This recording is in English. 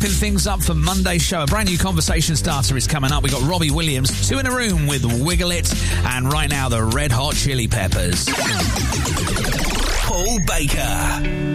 Things up for Monday's show. A brand new conversation starter is coming up. We got Robbie Williams, Two in a Room with Wiggle It, and right now the Red Hot Chili Peppers. Paul Baker.